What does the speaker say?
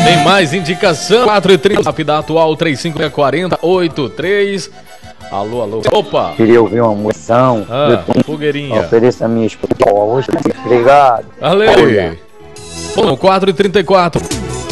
Tem mais indicação. 4h30 da atual 3540-83. Alô, alô. Opa! Queria ouvir uma moção. Fogueirinha. Ofereça a minha esposa hoje. Obrigado. Valeu. 4h34.